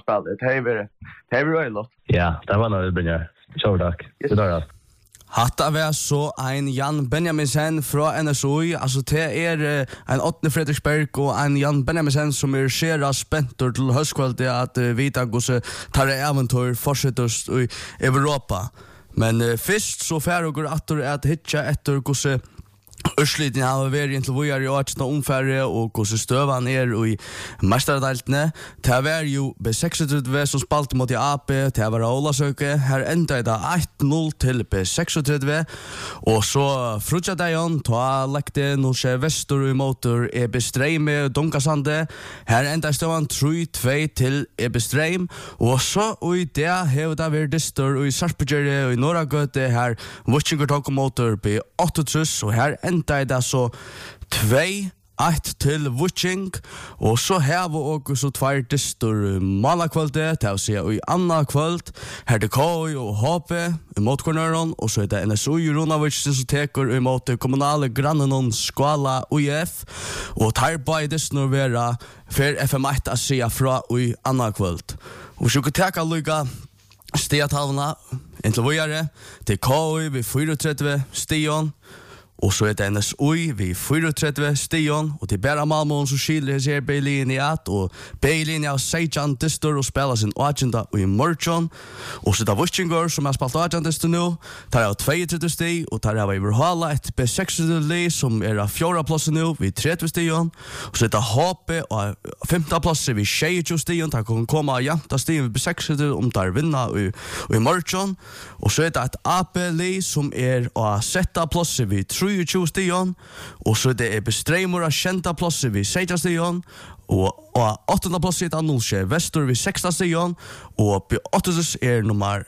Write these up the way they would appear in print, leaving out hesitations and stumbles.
spelet. Det är roligt. Ja, det var nog Benjamin. Så tack. Det där. Hatta var så en Jan Benjaminsen fra NSOI, altså det en Åtne Fredriksberg og en Jan Benjaminsen som skjera spentor til høstkvalitet at vita hvordan tar eventyr fortsettest i Europa. Men først så færre går atter at hitja etter hvordan Ursliten har vært inntil vujar i åretsna omfærre og hvordan støvan i mestardaltene. Det var jo B36 som spalte mot i AP, det var Olasøke. Her enda det 1-0 til B36. Og så frutja dagen, ta lekte Norske Vestur i motor EB Streime Dunkasande. Her enda støvan 3-2 til EB Streim. Og så i det hev det vært distor i Sarpegjerre og i Norragøte. Her Vutsjinger tok motor B8 og her enda det så 2-1 til Vutsjing, og så har vi også 2 distor malakvalitet, det vil si i anna kvalt, her det KOI og HP i motkornøren, og så det NSOI Runavic som teker i mot kommunale grannen Skala UF, og tar bare distor vera for FM1 å si fra i anna kvalt. Og så kan teka lukka stiatalvene inntil vågjere, til KOI ved 34 stion, og så det NSOI vi 34 stion, og til Bæra Malmøen som skiljer seg B-linje at, og B-linje av Seijan distor og spiller sin agenda i morgen, og så det Vutsjinger som har spalt agenda distor nå, tar av 32 sti, og tar av Iverhala et B6-li som av 4. plasset nå, vi 30 stion, og så det HP av 15. plasset vi 22 stion, der kan komme av janta stion vi B6 om der vinner i morgen, og så det et AP-li som av 7. plasset vi 23 stion, og så det bestreimur av 10. plasset vi 16 stion, og 8. plasset av Norske Vestur vi 16 stion, og på 8. nummer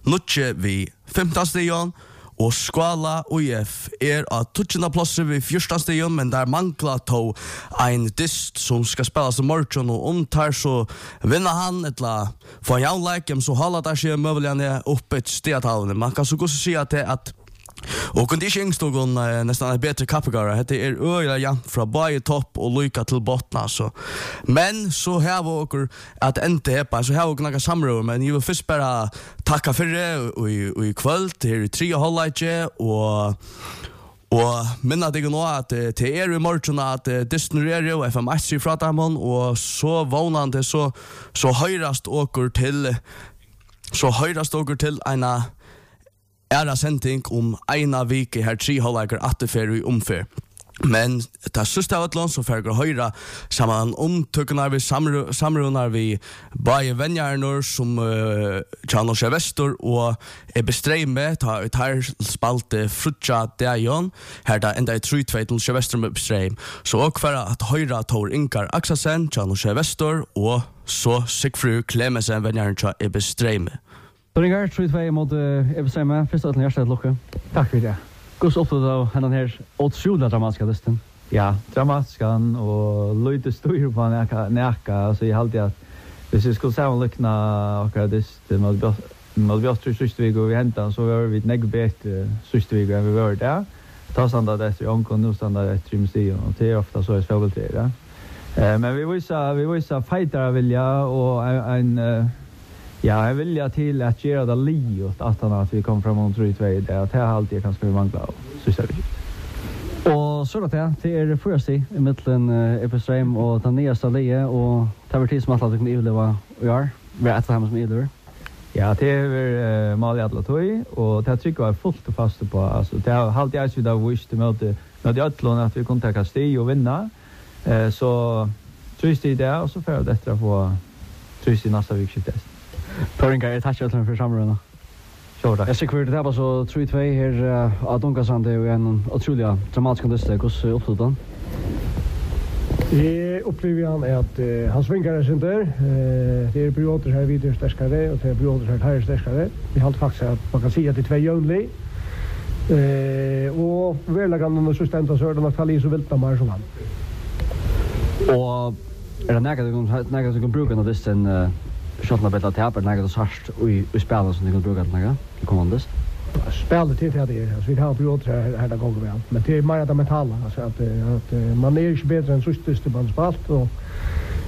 9 vi 15 stion, og Skala UF av 12. plasset vi 14 stion, men der mangler to en dist som skal spilles i morgen, og tar så vinner han etla for en jaunleik, så holder det seg møvelig oppe et stedatallene. Man kan så godt si at og kondisjonsstogen nästan bättre kappegara. Det öliga jant fra både topp og lycka till bottna så. Men så har vi åker att inte heppa så har vi några samråd, men jag vill först bara tacka för det och i kväll till 3 halvlek og minna deg nå at det i morgen at Disney og FM1 fra dem, og så vånande så høyrast åker til en sending om ena vike her 3 halvleikar atterfer i omfer. Men det siste av et land som ferger høyra sammen omtøkene vi samrunar vi bare vennjærner som Norske Vestur og bestreime tar spalte frutja dagen her da enda 3-2 til Norske Vestur med bestreim. Så også for at høyra tar Inkar Aksasen Norske Vestur og så Sigfru Klemesen vennjærner til bestreime. Ringar 3-2 mot Ebesheim. Først og hjertelig lukke. Takk for det. Hvordan opptatt av henne her utrolig dramatiske listen? Ja, dramatiskan og løyde styr på næka. Så jeg halte at hvis vi skulle sammenlykna akkurat dist med Bjørstrøy Søstvig og vi hentet, så var vi negg bedre Søstvig enn vi var der. Ta standard etter Jonko, nå standard etter Museum, og det ofta så svåbeltid. Men vi viser feitere vilja og jag vill till att göra det liot att vi kom fram och 3-2 där. Det har alltid kanske vi manglar så ser det. Och så det först i mitten Epistream och den nya stallie och det var tid som att kunna överleva och gör. Vi är ett hem som överlever. Ja, det är Malia Atlatoi och det tycker jag är fullt och fast på. Alltså det har alltid jag så där visst med Atlon att vi kunde ta steg och vinna. Så trist i det och så för detta få trist i nästa vecka. Torringar, takk for samrådene. Jeg sikker for det var så 3-2 her av Dunkasande og en utrolig dramatisk liste. Hvordan oppstod den? Jeg opplever han at han svinger sin der. Det perioder her videre sterskere, og det perioder her sterskere. Vi har faktisk at man kan si at det 2 jønlig. Og verlegene og systemet så er det nok tallet så vilt mer som han. Og det nægget du kan bruke når listen Skjøttene bedre taper, nægget oss hardt i spillet som de kan bruke til i kommandist? Spillet til det altså vi har perioder her det går vel. Men det mer det mentala, altså at man ikke bedre enn siste man spalt, og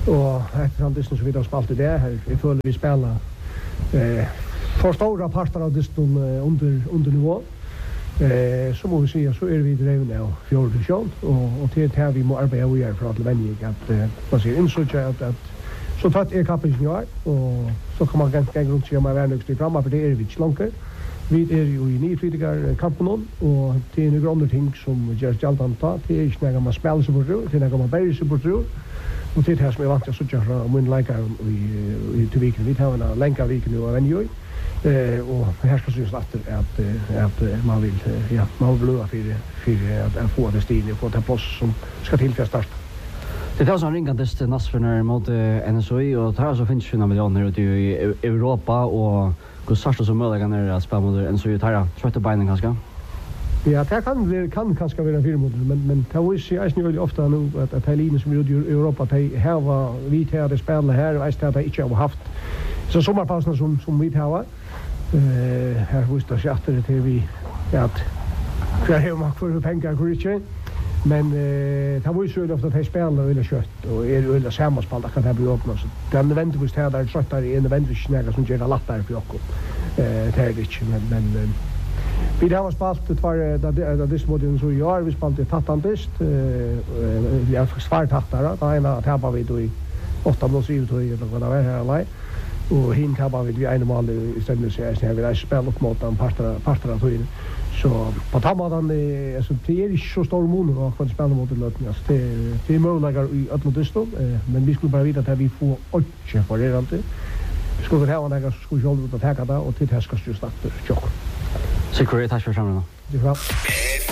Och efter all dysten så vi har spalt i det här, vi följer vi spela för stora parter av dysten under nivå. Så må vi säga så är vi drivna av fjärde division och till det här vi må arbeta vi för att vänja att man ser insåg att så tatt kappen ju och så kan man ganska runt sig med värnökst fram för det är vi inte långt. Vi är ju i nyfridigar kampen och det är några andra ting som görs jaltan ta det är inte när man spelar så bort det är när man bär så bort och det här som är vant att så göra mun lika i till veckan vi tar en länka veckan nu och vänja och här ska syns att man vill man vill blöda för att få det stil och få ta plats som ska till för start. Det är så ringandes till Nasferner mot NSOI och tar så finns 20 miljoner ute i Europa och hur sarsta som möjliga när att spela mot NSOI tar trött binding ganska. Ja, det kan kanske vara en firma men det var ju väldigt ofta nu att Helene som gjorde i Europa här var vi till att spela här och att det inte har haft så sommarpausen som vi har här visste jag att det vi att för hur man får pengar för det men det var ju så ofta att de spelar eller kött och är eller sammanspel att det blir öppnat så den nödvändigtvis här där tröttar är nödvändigtvis snäga som gör det lättare för oss det är inte men vi har spalt det var där dismodin så gör vi spalt det tattandist vi har svårt tattare där ena tappar vi då i 8 mål 7 då eller vad det är här alla och hin tappar vi en mål i stället så här vi har spelat upp mot en parter då så på tammadan alltså det är inte så stor mån och för spela mot lötning alltså det är möjliga i Atlantiston men vi skulle bara veta att vi får 8 för det alltid vi skulle ha några skulle hålla ut att ta det och till det ska just starta chock. Secret tack för samman. Det var